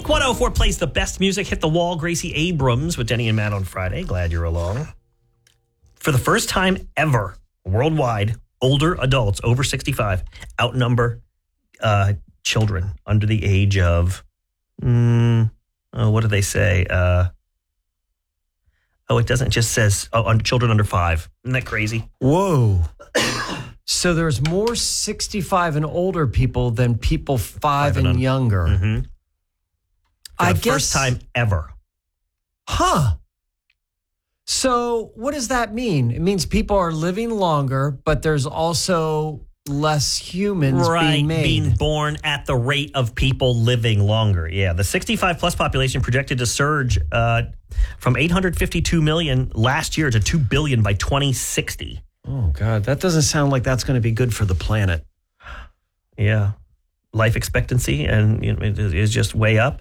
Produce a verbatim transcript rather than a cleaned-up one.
Blink one oh four plays the best music. Hit the Wall. Gracie Abrams with Denny and Matt on Friday. Glad you're along. For the first time ever, worldwide, older adults over sixty-five outnumber uh, children under the age of, mm, oh, what do they say? Uh, oh, it doesn't, it just says oh, under, children under five. Isn't that crazy? Whoa. So there's more sixty-five and older people than people five, five and, and younger. Mm-hmm. For I the guess, first time ever. Huh. So what does that mean? It means people are living longer, but there's also less humans right, being made. being born at the rate of people living longer. Yeah, the sixty-five plus population projected to surge uh, from eight hundred fifty-two million last year to two billion by twenty sixty. Oh, God, that doesn't sound like that's going to be good for the planet. Yeah. Life expectancy and you know, is just way up.